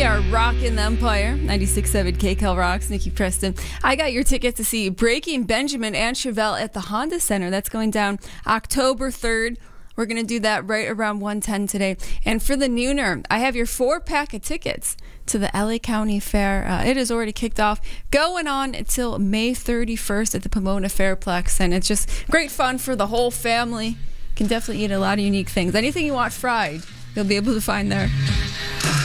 are rocking the Empire. 96.7 KCAL Rocks. Nikki Preston. I got your ticket to see Breaking Benjamin and Chevelle at the Honda Center. That's going down October 3rd. We're going to do that right around 1:10 today. And for the Nooner, I have your 4-pack of tickets to the LA County Fair. It has already kicked off, going on until May 31st at the Pomona Fairplex. And it's just great fun for the whole family. You can definitely eat a lot of unique things. Anything you want fried, you'll be able to find there.